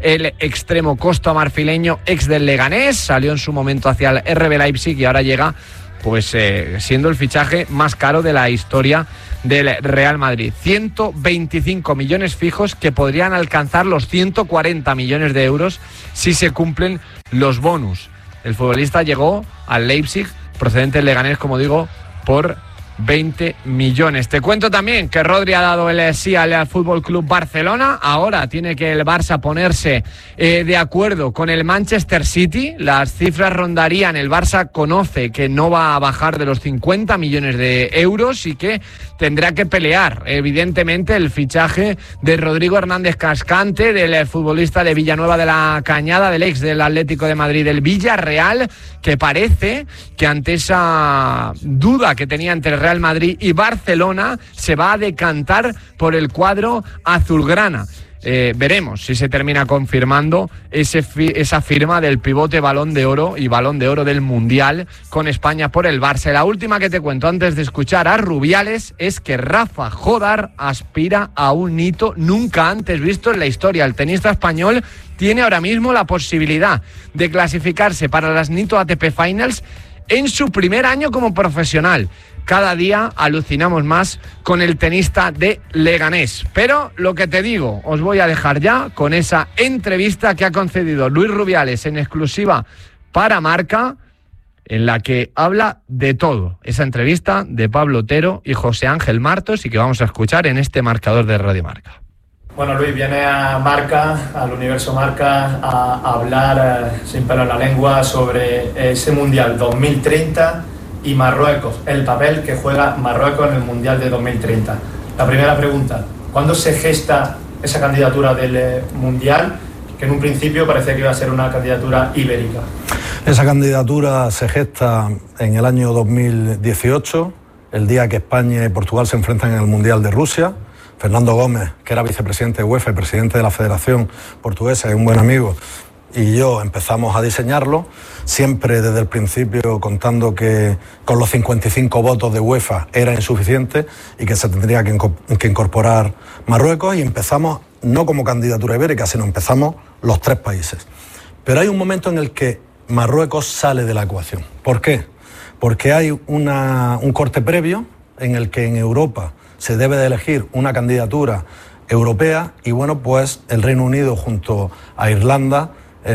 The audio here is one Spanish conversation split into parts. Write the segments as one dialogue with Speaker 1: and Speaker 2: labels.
Speaker 1: el extremo costomarfileño, ex del Leganés, salió en su momento hacia el RB Leipzig y ahora llega pues siendo el fichaje más caro de la historia del Real Madrid. 125 millones fijos que podrían alcanzar los 140 millones de euros si se cumplen los bonus. El futbolista llegó al Leipzig, procedente del Leganés, como digo, por 20 millones. Te cuento también que Rodri ha dado el sí al FC Barcelona. Ahora tiene que el Barça ponerse de acuerdo con el Manchester City. Las cifras rondarían, el Barça conoce que no va a bajar de los 50 millones de euros y que tendrá que pelear, evidentemente, el fichaje de Rodrigo Hernández Cascante, del futbolista de Villanueva de la Cañada, del ex del Atlético de Madrid, del Villarreal, que parece que ante esa duda que tenía entre Real Madrid y Barcelona se va a decantar por el cuadro azulgrana. Veremos si se termina confirmando esa firma del pivote Balón de Oro y Balón de Oro del Mundial con España por el Barça. La última que te cuento antes de escuchar a Rubiales es que Rafa Jodar aspira a un hito nunca antes visto en la historia. El tenista español tiene ahora mismo la posibilidad de clasificarse para las NITO ATP Finals en su primer año como profesional. Cada día alucinamos más con el tenista de Leganés. Pero lo que te digo, os voy a dejar ya con esa entrevista que ha concedido Luis Rubiales en exclusiva para Marca, en la que habla de todo. Esa entrevista de Pablo Otero y José Ángel Martos y que vamos a escuchar en este marcador de Radio Marca.
Speaker 2: Bueno, Luis, viene a Marca, al Universo Marca, a hablar sin pelo en la lengua sobre ese Mundial 2030 y Marruecos, el papel que juega Marruecos en el Mundial de 2030. La primera pregunta, ¿cuándo se gesta esa candidatura del Mundial, que en un principio parecía que iba a ser una candidatura ibérica?
Speaker 3: Esa candidatura se gesta en el año 2018, el día que España y Portugal se enfrentan en el Mundial de Rusia. Fernando Gómez, que era vicepresidente de UEFA y presidente de la Federación Portuguesa, es un buen amigo, y yo empezamos a diseñarlo, siempre desde el principio contando que con los 55 votos de UEFA era insuficiente y que se tendría que incorporar Marruecos, y empezamos no como candidatura ibérica, sino empezamos los 3 países. Pero hay un momento en el que Marruecos sale de la ecuación. ¿Por qué? Porque hay un corte previo en el que en Europa se debe de elegir una candidatura europea y bueno, pues el Reino Unido junto a Irlanda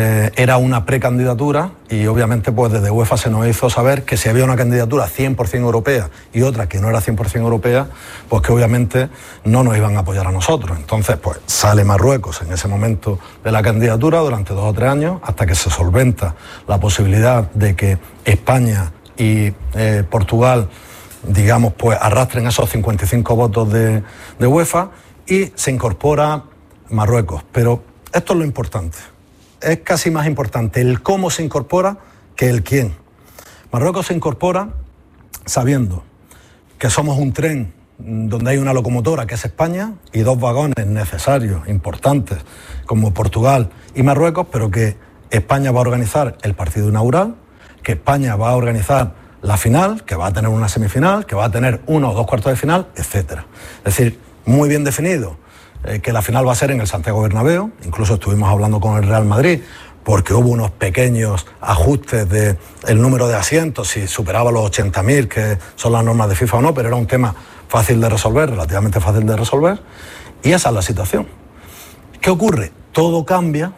Speaker 3: era una precandidatura y obviamente pues desde UEFA se nos hizo saber que si había una candidatura 100% europea y otra que no era 100% europea, pues que obviamente no nos iban a apoyar a nosotros. Entonces pues sale Marruecos en ese momento de la candidatura durante 2 o 3 años hasta que se solventa la posibilidad de que España y Portugal, digamos, pues arrastren esos 55 votos de UEFA y se incorpora Marruecos. Pero esto es lo importante. Es casi más importante el cómo se incorpora que el quién. Marruecos se incorpora sabiendo que somos un tren donde hay una locomotora que es España y 2 vagones necesarios, importantes, como Portugal y Marruecos, pero que España va a organizar el partido inaugural, que España va a organizar la final, que va a tener una semifinal, que va a tener 1 o 2 cuartos de final, etc. Es decir, muy bien definido que la final va a ser en el Santiago Bernabéu. Incluso estuvimos hablando con el Real Madrid porque hubo unos pequeños ajustes del número de asientos, si superaba los 80.000, que son las normas de FIFA o no, pero era un tema fácil de resolver, relativamente fácil de resolver, y esa es la situación. ¿Qué ocurre? Todo cambia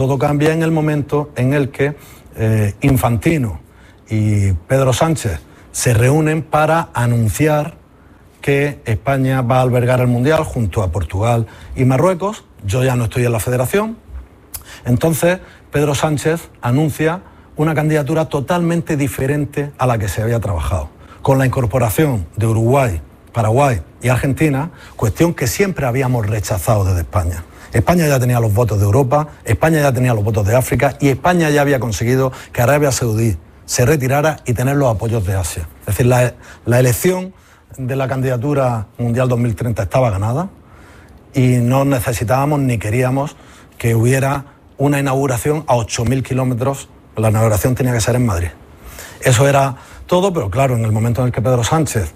Speaker 3: en el momento en el que Infantino y Pedro Sánchez se reúnen para anunciar que España va a albergar el Mundial junto a Portugal y Marruecos. Yo ya no estoy en la federación. Entonces, Pedro Sánchez anuncia una candidatura totalmente diferente a la que se había trabajado, con la incorporación de Uruguay, Paraguay y Argentina, cuestión que siempre habíamos rechazado desde España. España ya tenía los votos de Europa, España ya tenía los votos de África y España ya había conseguido que Arabia Saudí se retirara y tener los apoyos de Asia. Es decir, la elección de la candidatura Mundial 2030 estaba ganada y no necesitábamos ni queríamos que hubiera una inauguración a 8.000 kilómetros. La inauguración tenía que ser en Madrid. Eso era todo, pero claro, en el momento en el que Pedro Sánchez,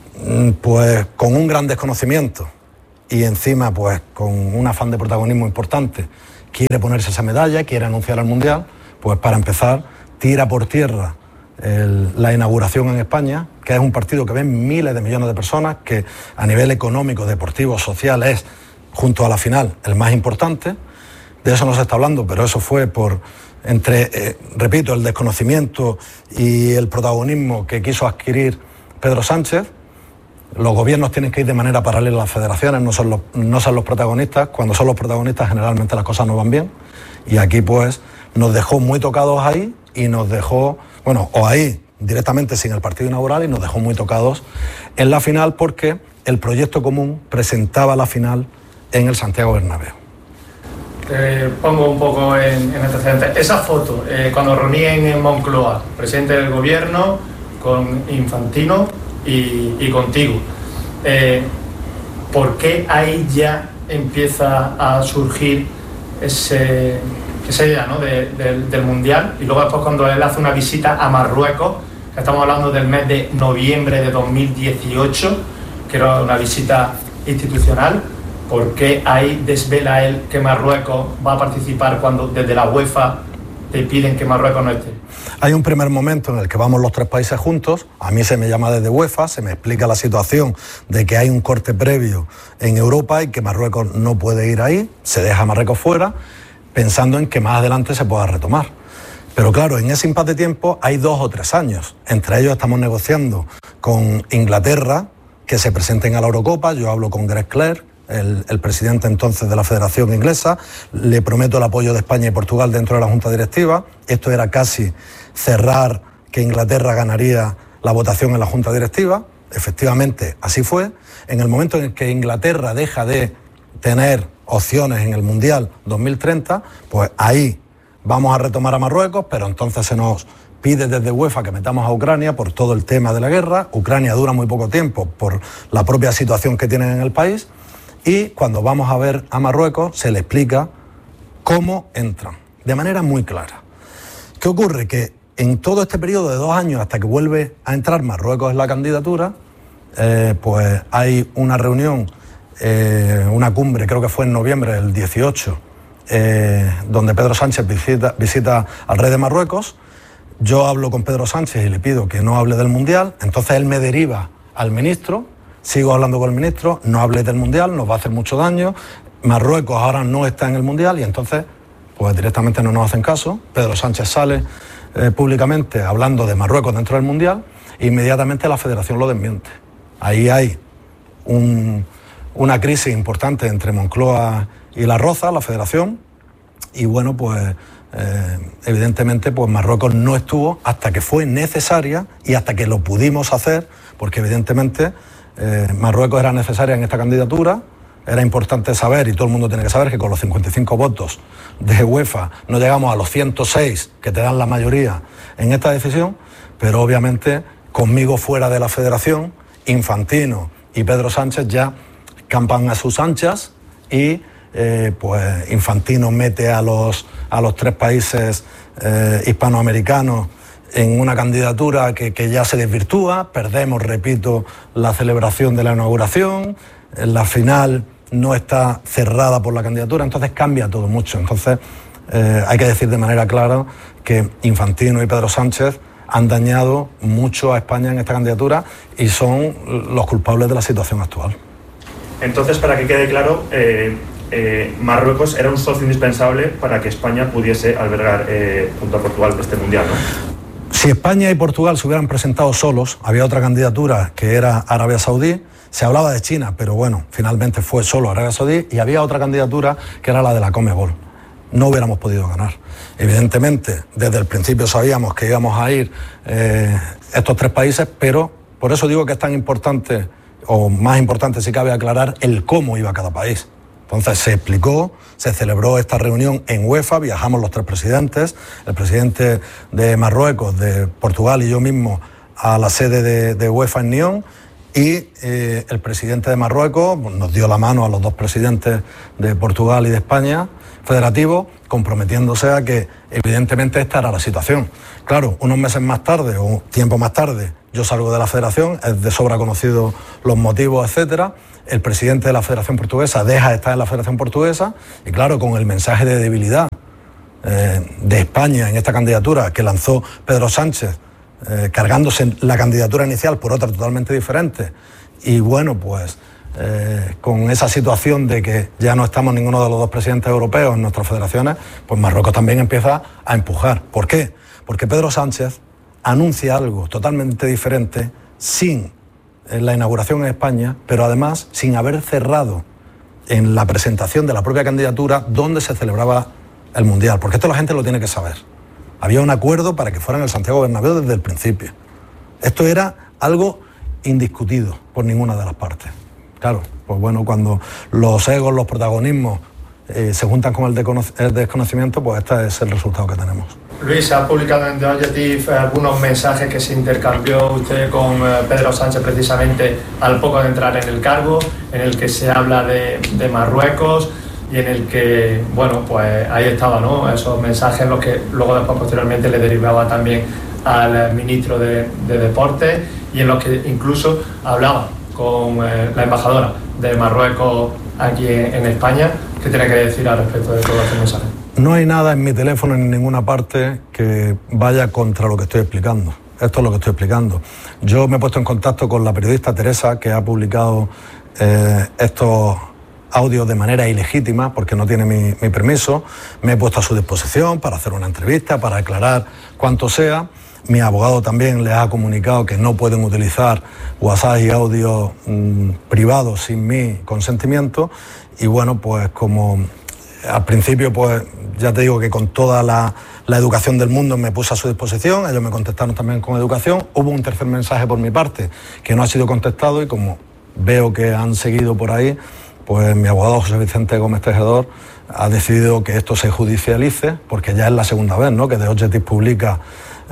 Speaker 3: pues con un gran desconocimiento y encima pues con un afán de protagonismo importante, quiere ponerse esa medalla, quiere anunciar el Mundial, pues para empezar tira por tierra la inauguración en España, que es un partido que ven miles de millones de personas, que a nivel económico, deportivo, social es, junto a la final, el más importante. De eso no se está hablando, pero eso fue por, repito, el desconocimiento y el protagonismo que quiso adquirir Pedro Sánchez. Los gobiernos tienen que ir de manera paralela a las federaciones, no son los protagonistas. Cuando son los protagonistas generalmente las cosas no van bien. Y aquí pues nos dejó muy tocados ahí y nos dejó, o ahí directamente sin el partido inaugural, y nos dejó muy tocados en la final porque el proyecto común presentaba la final en el Santiago Bernabéu.
Speaker 2: Te pongo un poco en antecedentes. Esa foto, cuando reunían en Moncloa, presidente del gobierno, con Infantino y contigo, ¿por qué ahí ya empieza a surgir esa idea, ¿no? del Mundial? Y luego después cuando él hace una visita a Marruecos, que estamos hablando del mes de noviembre de 2018, que era una visita institucional, ¿por qué ahí desvela él que Marruecos va a participar cuando desde la UEFA te piden que Marruecos no esté?
Speaker 3: Hay un primer momento en el que vamos los tres países juntos, a mí se me llama desde UEFA, se me explica la situación de que hay un corte previo en Europa y que Marruecos no puede ir ahí, se deja Marruecos fuera, pensando en que más adelante se pueda retomar. Pero claro, en ese impasse de tiempo hay 2 o 3 años, entre ellos estamos negociando con Inglaterra que se presenten a la Eurocopa, yo hablo con Greg Clerk, el presidente entonces de la Federación Inglesa, le prometo el apoyo de España y Portugal dentro de la Junta Directiva. Esto era casi cerrar que Inglaterra ganaría la votación en la Junta Directiva. Efectivamente, así fue. En el momento en que Inglaterra deja de tener opciones en el Mundial 2030, pues ahí vamos a retomar a Marruecos, pero entonces se nos pide desde UEFA que metamos a Ucrania por todo el tema de la guerra. Ucrania dura muy poco tiempo por la propia situación que tienen en el país. Y cuando vamos a ver a Marruecos se le explica cómo entran, de manera muy clara. ¿Qué ocurre? Que en todo este periodo de 2 años, hasta que vuelve a entrar Marruecos en la candidatura, pues hay una reunión, una cumbre, creo que fue en noviembre del 18, donde Pedro Sánchez visita al rey de Marruecos. Yo hablo con Pedro Sánchez y le pido que no hable del Mundial, entonces él me deriva al ministro. Sigo hablando con el ministro, no hables del Mundial, nos va a hacer mucho daño. Marruecos ahora no está en el Mundial y entonces pues directamente no nos hacen caso. Pedro Sánchez sale públicamente hablando de Marruecos dentro del Mundial e inmediatamente la Federación lo desmiente. Ahí hay una crisis importante entre Moncloa y La Roza, la Federación, y bueno, pues evidentemente pues Marruecos no estuvo hasta que fue necesaria y hasta que lo pudimos hacer, porque evidentemente Marruecos era necesaria en esta candidatura. Era importante saber, y todo el mundo tiene que saber, que con los 55 votos de UEFA no llegamos a los 106 que te dan la mayoría en esta decisión, pero obviamente conmigo fuera de la Federación, Infantino y Pedro Sánchez ya campan a sus anchas y pues Infantino mete a los 3 países hispanoamericanos en una candidatura que ya se desvirtúa. Perdemos, repito, la celebración de la inauguración, la final no está cerrada por la candidatura, entonces cambia todo mucho. Entonces hay que decir de manera clara que Infantino y Pedro Sánchez han dañado mucho a España en esta candidatura y son los culpables de la situación actual.
Speaker 4: Entonces, para que quede claro, Marruecos era un socio indispensable para que España pudiese albergar junto a Portugal este Mundial, ¿no?
Speaker 3: Si España y Portugal se hubieran presentado solos, había otra candidatura que era Arabia Saudí, se hablaba de China, pero bueno, finalmente fue solo Arabia Saudí, y había otra candidatura que era la de la Conmebol. No hubiéramos podido ganar. Evidentemente, desde el principio sabíamos que íbamos a ir estos 3 países, pero por eso digo que es tan importante, o más importante si cabe aclarar, el cómo iba cada país. Entonces se explicó, se celebró esta reunión en UEFA, viajamos los 3 presidentes, el presidente de Marruecos, de Portugal y yo mismo a la sede de UEFA en Nyon, y el presidente de Marruecos nos dio la mano a los 2 presidentes de Portugal y de España, federativos, comprometiéndose a que evidentemente esta era la situación. Claro, unos meses más tarde o tiempo más tarde yo salgo de la federación, es de sobra conocido los motivos, etcétera. El presidente de la Federación Portuguesa deja de estar en la Federación Portuguesa y claro, con el mensaje de debilidad de España en esta candidatura que lanzó Pedro Sánchez, cargándose la candidatura inicial por otra totalmente diferente, y bueno, pues con esa situación de que ya no estamos ninguno de los dos presidentes europeos en nuestras federaciones, pues Marruecos también empieza a empujar. ¿Por qué? Porque Pedro Sánchez anuncia algo totalmente diferente sin la inauguración en España, pero además sin haber cerrado en la presentación de la propia candidatura donde se celebraba el Mundial, porque esto la gente lo tiene que saber. Había un acuerdo para que fuera en el Santiago Bernabéu desde el principio. Esto era algo indiscutido por ninguna de las partes. Claro, pues bueno, cuando los egos, los protagonismos se juntan con el desconocimiento, pues este es el resultado que tenemos.
Speaker 2: Luis, se ha publicado en The Objective algunos mensajes que se intercambió usted con Pedro Sánchez precisamente al poco de entrar en el cargo, en el que se habla de Marruecos y en el que, bueno, pues ahí estaba, ¿no? Esos mensajes, los que luego después posteriormente le derivaba también al ministro de Deportes, y en los que incluso hablaba con la embajadora de Marruecos aquí en España. ¿Qué tiene que decir al respecto de todos estos mensajes?
Speaker 3: No hay nada en mi teléfono ni en ninguna parte que vaya contra lo que estoy explicando. Esto es lo que estoy explicando. Yo me he puesto en contacto con la periodista Teresa, que ha publicado estos audios de manera ilegítima, porque no tiene mi permiso. Me he puesto a su disposición para hacer una entrevista, para aclarar cuanto sea. Mi abogado también les ha comunicado que no pueden utilizar WhatsApp y audios privados sin mi consentimiento. Y bueno, pues como al principio, pues ya te digo que con toda la educación del mundo me puse a su disposición, ellos me contestaron también con educación. Hubo un tercer mensaje por mi parte que no ha sido contestado, y como veo que han seguido por ahí, pues mi abogado José Vicente Gómez Tejedor ha decidido que esto se judicialice, porque ya es la segunda vez, ¿no?, que The Objective publica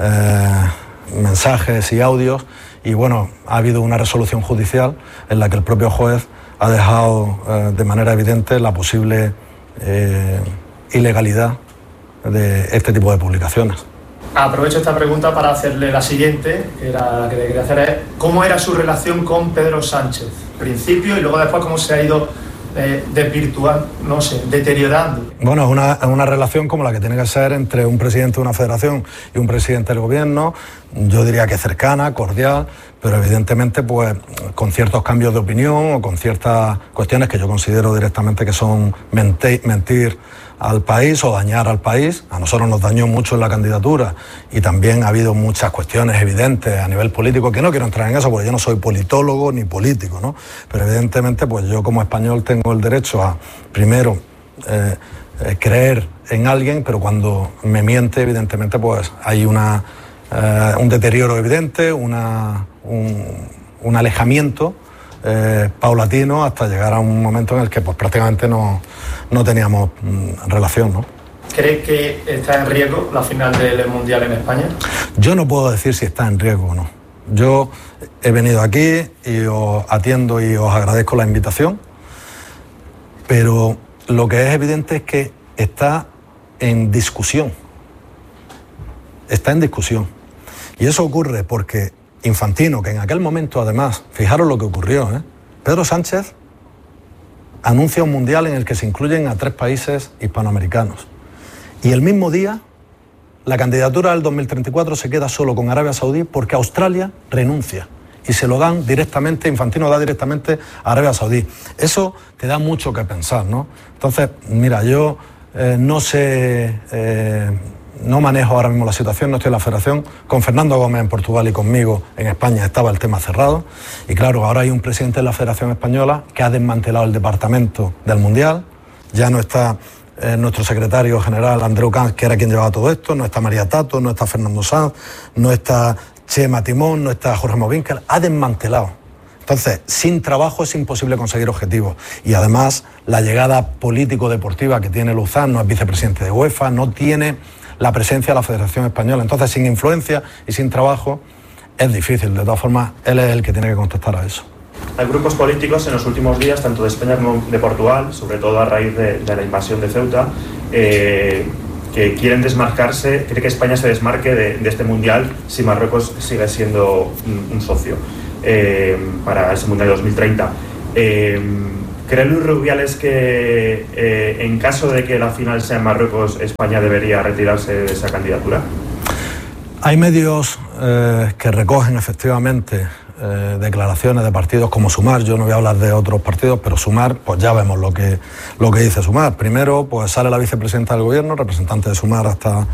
Speaker 3: mensajes y audios, y bueno, ha habido una resolución judicial en la que el propio juez ha dejado de manera evidente la posible ilegalidad de este tipo de publicaciones.
Speaker 2: Aprovecho esta pregunta para hacerle la siguiente, que era la que le quería hacer, es ¿cómo era su relación con Pedro Sánchez? Principio y luego después cómo se ha ido desvirtuando, no sé, deteriorando.
Speaker 3: Bueno, es una relación como la que tiene que ser entre un presidente de una federación y un presidente del gobierno. Yo diría que cercana, cordial, pero evidentemente pues con ciertos cambios de opinión o con ciertas cuestiones que yo considero directamente que son mentir al país o dañar al país. A nosotros nos dañó mucho en la candidatura, y también ha habido muchas cuestiones evidentes a nivel político, que no quiero entrar en eso porque yo no soy politólogo ni político, ¿no? Pero evidentemente pues yo como español tengo el derecho a, primero, creer en alguien, pero cuando me miente, evidentemente pues hay un deterioro evidente, un alejamiento paulatino, hasta llegar a un momento en el que pues prácticamente no teníamos relación, ¿no?
Speaker 2: ¿Cree que está en riesgo la final del Mundial en España?
Speaker 3: Yo no puedo decir si está en riesgo o no. Yo he venido aquí y os atiendo y os agradezco la invitación, pero lo que es evidente es que está en discusión. Está en discusión. Y eso ocurre porque Infantino, que en aquel momento además, fijaros lo que ocurrió, Pedro Sánchez anuncia un mundial en el que se incluyen a 3 países hispanoamericanos. Y el mismo día, la candidatura del 2034 se queda solo con Arabia Saudí porque Australia renuncia. Y se lo dan directamente, Infantino da directamente a Arabia Saudí. Eso te da mucho que pensar, ¿no? Entonces, mira, yo no sé, no manejo ahora mismo la situación, no estoy en la federación. Con Fernando Gómez en Portugal y conmigo en España estaba el tema cerrado. Y claro, ahora hay un presidente de la Federación Española que ha desmantelado el departamento del Mundial. Ya no está nuestro secretario general Andreu Camps, que era quien llevaba todo esto, no está María Tato, no está Fernando Sanz, no está Chema Timón, no está Jorge Movinkel, ha desmantelado. Entonces, sin trabajo es imposible conseguir objetivos. Y además, la llegada político-deportiva que tiene Luzán, no es vicepresidente de UEFA, no tiene la presencia de la Federación Española. Entonces, sin influencia y sin trabajo, es difícil. De todas formas, él es el que tiene que contestar a eso.
Speaker 4: Hay grupos políticos en los últimos días, tanto de España como de Portugal, sobre todo a raíz de la invasión de Ceuta, que que quieren desmarcarse, quiere que España se desmarque de este Mundial si Marruecos sigue siendo un socio para ese Mundial de 2030. ¿Cree Luis Rubiales que en caso de que la final sea en Marruecos, España debería retirarse de esa candidatura?
Speaker 3: Hay medios que recogen efectivamente declaraciones de partidos como Sumar. Yo no voy a hablar de otros partidos, pero Sumar, pues ya vemos lo que dice Sumar. Primero, pues sale la vicepresidenta del gobierno, representante de Sumar hasta,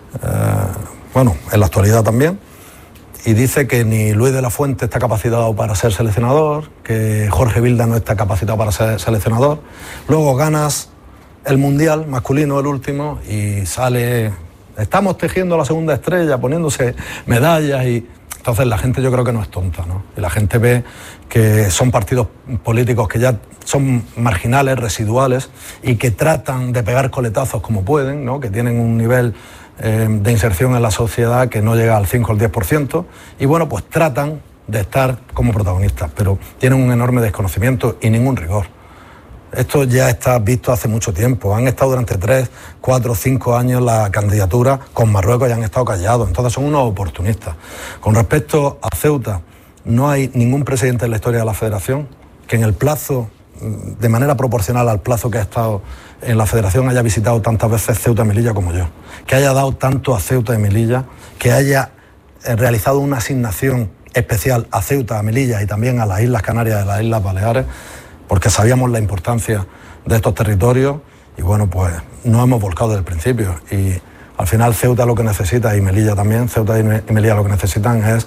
Speaker 3: en la actualidad también, y dice que ni Luis de la Fuente está capacitado para ser seleccionador, que Jorge Vilda no está capacitado para ser seleccionador. Luego ganas el Mundial masculino, el último, y sale, estamos tejiendo la segunda estrella, poniéndose medallas y... Entonces la gente yo creo que no es tonta, ¿no? Y la gente ve que son partidos políticos que ya son marginales, residuales, y que tratan de pegar coletazos como pueden, ¿no? Que tienen un nivel de inserción en la sociedad que no llega al 5 o al 10%, y bueno, pues tratan de estar como protagonistas, pero tienen un enorme desconocimiento y ningún rigor. Esto ya está visto hace mucho tiempo. Han estado durante 3, 4, 5 años la candidatura con Marruecos y han estado callados. Entonces son unos oportunistas. Con respecto a Ceuta, no hay ningún presidente en la historia de la Federación que en el plazo, de manera proporcional al plazo que ha estado en la Federación, haya visitado tantas veces Ceuta y Melilla como yo. Que haya dado tanto a Ceuta y Melilla, que haya realizado una asignación especial a Ceuta, a Melilla y también a las Islas Canarias y a las Islas Baleares, porque sabíamos la importancia de estos territorios y bueno, pues nos hemos volcado desde el principio. Y al final Ceuta lo que necesita, y Melilla también, Ceuta y Melilla lo que necesitan es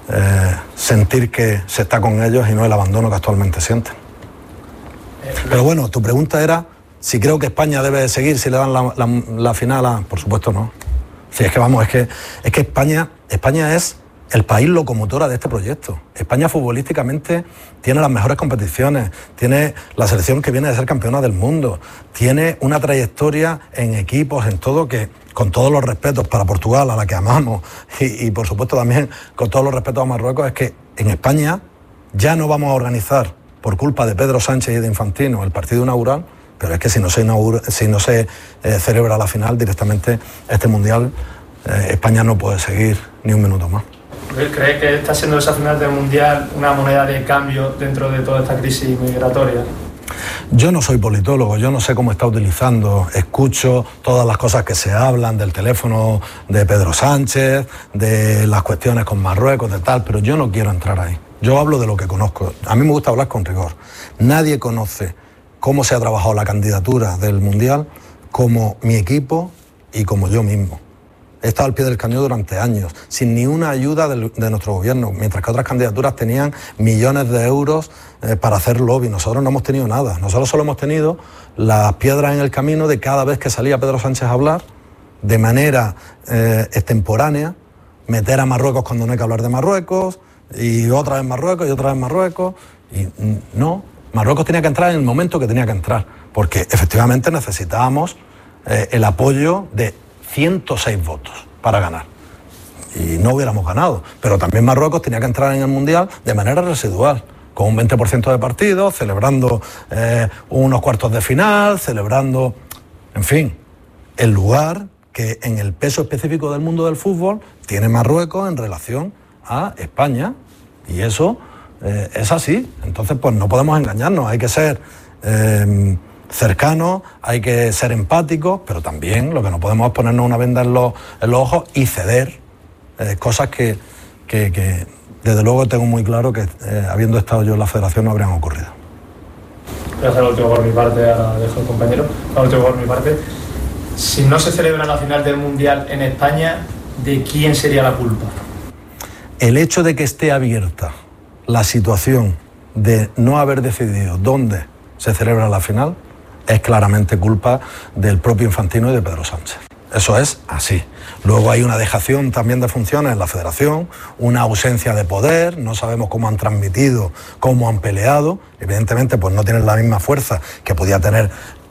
Speaker 3: sentir que se está con ellos y no el abandono que actualmente sienten. Pero bueno, tu pregunta era si creo que España debe seguir, si le dan la final a... Por supuesto no. Sí, es que vamos, es que España es el país locomotora de este proyecto. España futbolísticamente tiene las mejores competiciones, tiene la selección que viene de ser campeona del mundo, tiene una trayectoria en equipos, en todo, que con todos los respetos para Portugal, a la que amamos, y por supuesto también con todos los respetos a Marruecos, es que en España ya no vamos a organizar, por culpa de Pedro Sánchez y de Infantino, el partido inaugural, pero es que si no se celebra la final directamente, este Mundial, España no puede seguir ni un minuto más.
Speaker 2: ¿Cree que está siendo esa final del Mundial una moneda de cambio dentro de toda esta crisis migratoria?
Speaker 3: Yo no soy politólogo, yo no sé cómo está utilizando, escucho todas las cosas que se hablan del teléfono de Pedro Sánchez, de las cuestiones con Marruecos, de tal, pero yo no quiero entrar ahí. Yo hablo de lo que conozco. A mí me gusta hablar con rigor. Nadie conoce cómo se ha trabajado la candidatura del Mundial como mi equipo y como yo mismo. He estado al pie del cañón durante años, sin ni una ayuda de nuestro gobierno, mientras que otras candidaturas tenían millones de euros para hacer lobby. Nosotros no hemos tenido nada. Nosotros solo hemos tenido las piedras en el camino de cada vez que salía Pedro Sánchez a hablar, de manera extemporánea, meter a Marruecos cuando no hay que hablar de Marruecos, y otra vez Marruecos, y otra vez Marruecos. Y no, Marruecos tenía que entrar en el momento que tenía que entrar, porque efectivamente necesitábamos el apoyo de 106 votos para ganar. Y no hubiéramos ganado. Pero también Marruecos tenía que entrar en el Mundial de manera residual, con un 20% de partidos, celebrando unos cuartos de final, celebrando, en fin, el lugar que en el peso específico del mundo del fútbol tiene Marruecos en relación a España. Y eso es así. Entonces, pues no podemos engañarnos, hay que ser... cercanos, hay que ser empáticos, pero también lo que no podemos es ponernos una venda en los ojos y ceder cosas que desde luego tengo muy claro que habiendo estado yo en la Federación no habrían ocurrido.
Speaker 2: Voy a hacer lo último por mi parte, ahora dejo al compañero. Lo último por mi parte. Si no se celebra la final del Mundial en España, ¿de quién sería la culpa?
Speaker 3: El hecho de que esté abierta la situación de no haber decidido dónde se celebra la final es claramente culpa del propio Infantino y de Pedro Sánchez. Eso es así. Luego hay una dejación también de funciones en la Federación, una ausencia de poder, no sabemos cómo han transmitido, cómo han peleado. Evidentemente, pues no tienen la misma fuerza que podía tener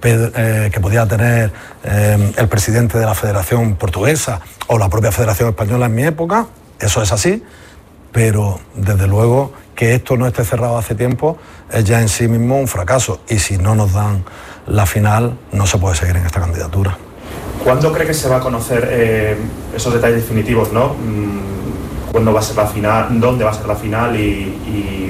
Speaker 3: el presidente de la Federación Portuguesa o la propia Federación Española en mi época. Eso es así, pero desde luego que esto no esté cerrado hace tiempo es ya en sí mismo un fracaso, y si no nos dan la final no se puede seguir en esta candidatura.
Speaker 4: ¿Cuándo cree que se va a conocer esos detalles definitivos, ¿no? ¿Cuándo va a ser la final? ¿Dónde va a ser la final? Y...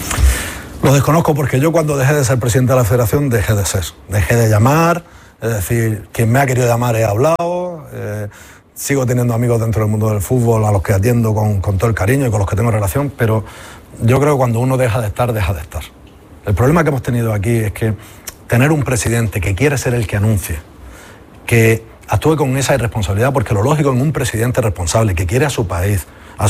Speaker 3: Lo desconozco porque yo cuando dejé de ser presidente de la federación dejé de ser. Dejé de llamar, es decir, quien me ha querido llamar he hablado, sigo teniendo amigos dentro del mundo del fútbol a los que atiendo con todo el cariño y con los que tengo relación, pero yo creo que cuando uno deja de estar, deja de estar. El problema que hemos tenido aquí es que tener un presidente que quiere ser el que anuncie, que actúe con esa irresponsabilidad, porque lo lógico en un presidente responsable que quiere a su país,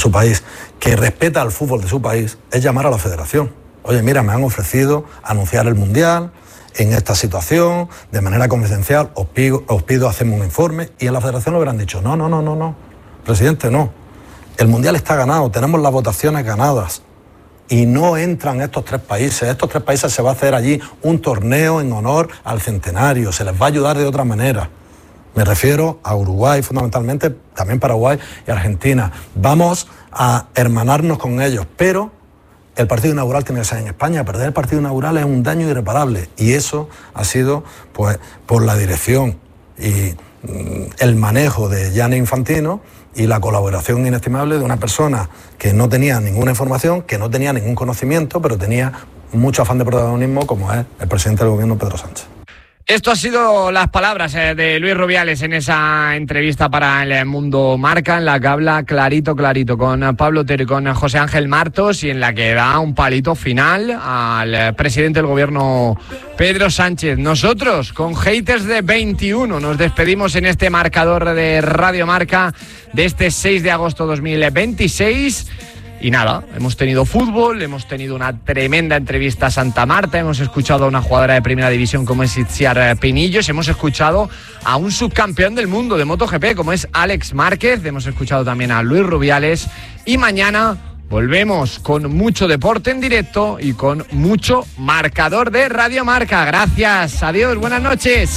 Speaker 3: que respeta al fútbol de su país, es llamar a la federación. Oye, mira, me han ofrecido anunciar el Mundial en esta situación, de manera confidencial, os pido hacerme un informe, y en la federación lo hubieran dicho, no, presidente, no. El Mundial está ganado, tenemos las votaciones ganadas, y no entran estos 3 países. Estos 3 países se va a hacer allí un torneo en honor al centenario, se les va a ayudar de otra manera. Me refiero a Uruguay fundamentalmente, también Paraguay y Argentina. Vamos a hermanarnos con ellos, pero el partido inaugural tiene que ser en España. Perder el partido inaugural es un daño irreparable, y eso ha sido pues por la dirección y el manejo de Gianni Infantino y la colaboración inestimable de una persona que no tenía ninguna información, que no tenía ningún conocimiento, pero tenía mucho afán de protagonismo, como es el presidente del gobierno, Pedro Sánchez.
Speaker 1: Esto ha sido las palabras de Luis Rubiales en esa entrevista para El Mundo Marca, en la que habla clarito con Pablo Otero y con José Ángel Martos, y en la que da un palito final al presidente del gobierno, Pedro Sánchez. Nosotros, con Haters de 21, nos despedimos en este marcador de Radio Marca de este 6 de agosto 2026. Y nada, hemos tenido fútbol, hemos tenido una tremenda entrevista a Santa Marta, hemos escuchado a una jugadora de primera división como es Itziar Pinillos, hemos escuchado a un subcampeón del mundo de MotoGP como es Alex Márquez, hemos escuchado también a Luis Rubiales, y mañana volvemos con mucho deporte en directo y con mucho marcador de Radio Marca. Gracias, adiós, buenas noches.